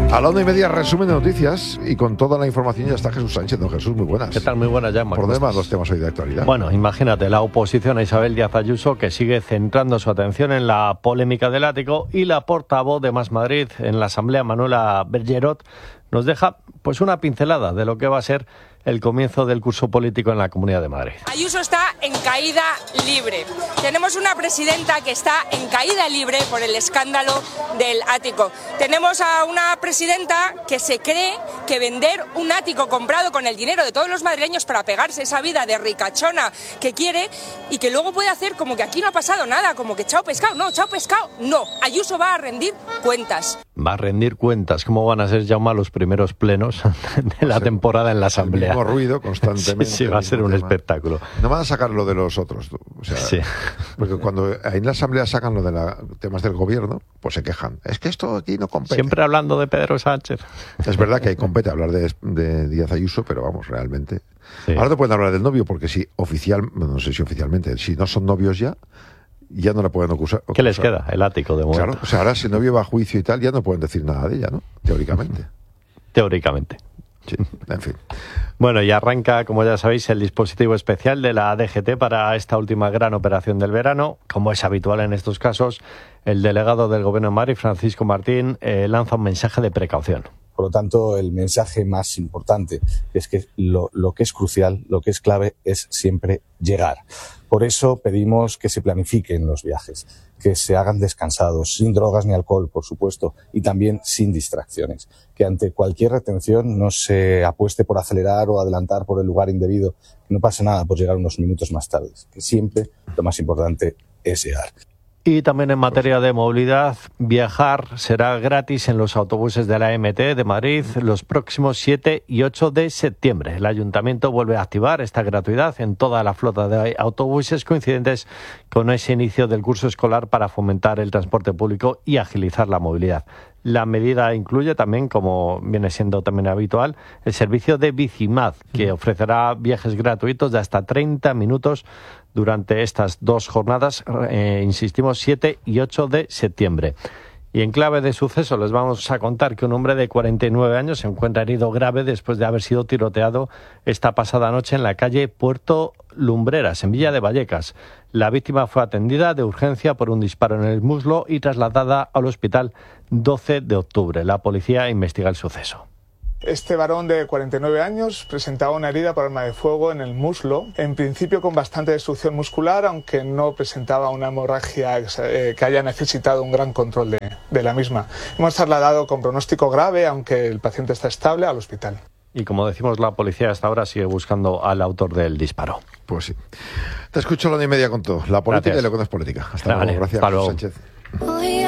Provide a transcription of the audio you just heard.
A la 1:30, resumen de noticias, y con toda la información ya está Jesús Sánchez. Don Jesús, muy buenas. ¿Qué tal? Muy buenas, Jaume. Por demás, los temas hoy de actualidad. Bueno, imagínate, la oposición a Isabel Díaz Ayuso, que sigue centrando su atención en la polémica del ático, y la portavoz de Más Madrid en la Asamblea, Manuela Bergerot, nos deja pues una pincelada de lo que va a ser el comienzo del curso político en la Comunidad de Madrid. Ayuso está en caída libre. Tenemos una presidenta que está en caída libre por el escándalo del ático. Tenemos a una presidenta que se cree que vender un ático comprado con el dinero de todos los madrileños para pegarse esa vida de ricachona que quiere, y que luego puede hacer como que aquí no ha pasado nada, como que chao pescado. No, chao pescado, no. Ayuso va a rendir cuentas. Va a rendir cuentas. ¿Cómo van a ser, Jaume, los primeros plenos de la temporada en la Asamblea? El mismo ruido constantemente. Sí, va a ser un espectáculo. No van a sacar lo de los otros. O sea, sí. Porque cuando en la Asamblea sacan lo de temas del gobierno, pues se quejan. Es que esto aquí no compete. Siempre hablando de Pedro Sánchez. Es verdad que ahí compete hablar de Díaz Ayuso, pero vamos, realmente. Sí. Ahora no pueden hablar del novio, porque si no sé si oficialmente, si no son novios ya no la pueden acusar. ¿Qué les queda? El ático, de momento. Claro, o sea, ahora si el novio va a juicio y tal, ya no pueden decir nada de ella, ¿no? Teóricamente. Teóricamente. Sí, en fin. Bueno, y arranca, como ya sabéis, el dispositivo especial de la DGT para esta última gran operación del verano. Como es habitual en estos casos, el delegado del Gobierno de Madrid, Francisco Martín, lanza un mensaje de precaución. Por lo tanto, el mensaje más importante es que lo que es crucial, lo que es clave, es siempre llegar. Por eso pedimos que se planifiquen los viajes, que se hagan descansados, sin drogas ni alcohol, por supuesto, y también sin distracciones. Que ante cualquier retención no se apueste por acelerar o adelantar por el lugar indebido, que no pase nada por llegar unos minutos más tarde, que siempre lo más importante es llegar. Y también en materia de movilidad, viajar será gratis en los autobuses de la MT de Madrid los próximos 7 y 8 de septiembre. El Ayuntamiento vuelve a activar esta gratuidad en toda la flota de autobuses coincidentes con ese inicio del curso escolar para fomentar el transporte público y agilizar la movilidad. La medida incluye también, como viene siendo también habitual, el servicio de Bicimad, que ofrecerá viajes gratuitos de hasta 30 minutos durante estas dos jornadas, insistimos, 7 y 8 de septiembre. Y en clave de suceso les vamos a contar que un hombre de 49 años se encuentra herido grave después de haber sido tiroteado esta pasada noche en la calle Puerto Lumbreras, en Villa de Vallecas. La víctima fue atendida de urgencia por un disparo en el muslo y trasladada al hospital 12 de octubre. La policía investiga el suceso. Este varón de 49 años presentaba una herida por arma de fuego en el muslo, en principio con bastante destrucción muscular, aunque no presentaba una hemorragia que haya necesitado un gran control de la misma. Hemos trasladado con pronóstico grave, aunque el paciente está estable, al hospital. Y como decimos, la policía hasta ahora sigue buscando al autor del disparo. Pues sí. Te escucho a la 1:30 con todo. La política. Gracias. Y lo que no es política. Hasta luego. Gracias, hasta luego. Sánchez.